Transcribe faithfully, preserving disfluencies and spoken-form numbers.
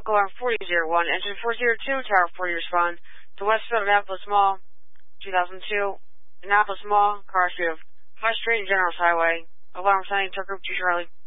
alarm forty oh one, engine four oh two, Tower forty, respond to Westfield Annapolis Mall, two thousand two, Annapolis Mall, car street of West Street and General Highway. Alarm signing to Group two Charlie.